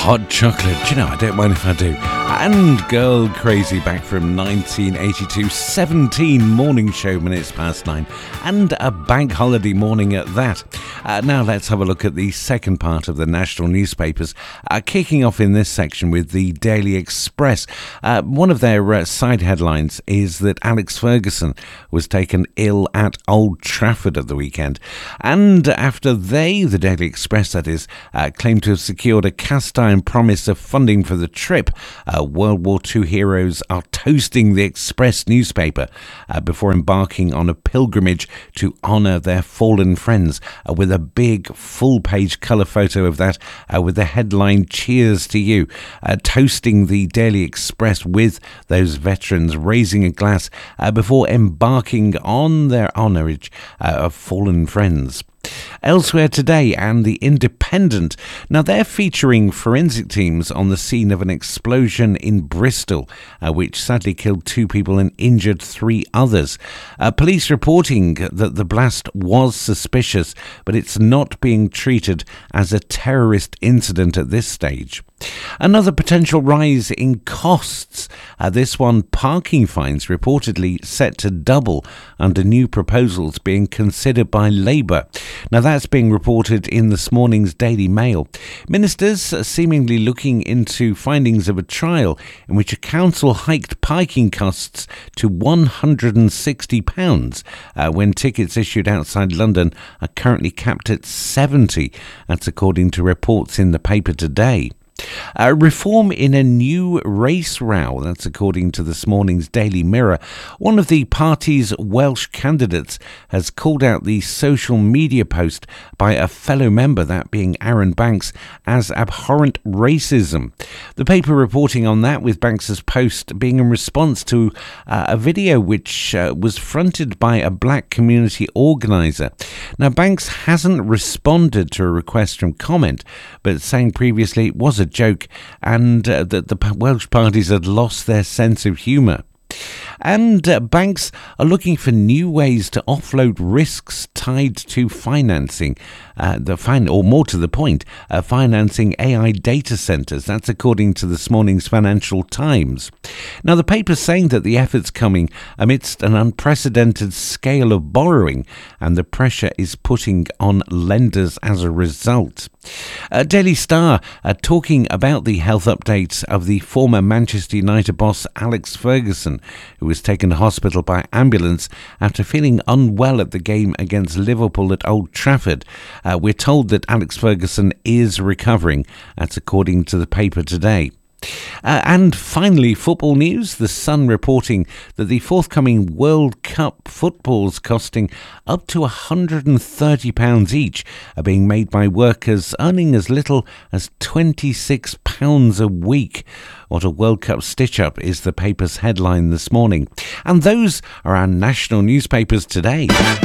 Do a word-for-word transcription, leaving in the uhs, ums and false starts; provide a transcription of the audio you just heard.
Hot chocolate, do you know, I don't mind if I do. And Girl Crazy, back from nineteen eighty-two, seventeen morning show minutes past nine, and a bank holiday morning at that. Uh, now let's have a look at the second part of the national newspapers, uh, kicking off in this section with the Daily Express. Uh, one of their uh, side headlines is that Alex Ferguson was taken ill at Old Trafford at the weekend, and after they, the Daily Express that is, uh, claimed to have secured a cast-iron promise of funding for the trip, uh, World War Two heroes are toasting the Express newspaper uh, before embarking on a pilgrimage to honour their fallen friends, uh, with a big full-page colour photo of that uh, with the headline "Cheers to You," uh, toasting the Daily Express with those veterans, raising a glass uh, before embarking on their honourage uh, of fallen friends. Elsewhere today, and The Independent. Now, they're featuring forensic teams on the scene of an explosion in Bristol, uh, which sadly killed two people and injured three others. Uh, police reporting that the blast was suspicious, but it's not being treated as a terrorist incident at this stage. Another potential rise in costs. Uh, this one, parking fines reportedly set to double under new proposals being considered by Labour. Now, that's being reported in this morning's Daily Mail. Ministers are seemingly looking into findings of a trial in which a council hiked parking costs to one hundred sixty pounds uh, when tickets issued outside London are currently capped at seventy. That's according to reports in the paper today. Uh, reform in a new race row, that's according to this morning's Daily Mirror. One of the party's Welsh candidates has called out the social media post by a fellow member, that being Aaron Banks, as abhorrent racism. The paper reporting on that, with Banks's post being in response to uh, a video which uh, was fronted by a black community organiser. Now, Banks hasn't responded to a request from comment, but saying previously it was a joke and uh, that the Welsh parties had lost their sense of humour. And uh, banks are looking for new ways to offload risks tied to financing, uh, the fin- or more to the point, uh, financing A I data centres. That's according to this morning's Financial Times. Now, the paper's saying that the effort's coming amidst an unprecedented scale of borrowing, and the pressure is putting on lenders as a result. Uh, Daily Star uh, talking about the health updates of the former Manchester United boss Alex Ferguson, who was taken to hospital by ambulance after feeling unwell at the game against Liverpool at Old Trafford. Uh, we're told that Alex Ferguson is recovering. That's according to the paper today. Uh, and finally, football news. The Sun reporting that the forthcoming World Cup footballs, costing up to one hundred thirty pounds each, are being made by workers earning as little as twenty-six pounds a week. What a World Cup stitch-up is the paper's headline this morning. And those are our national newspapers today.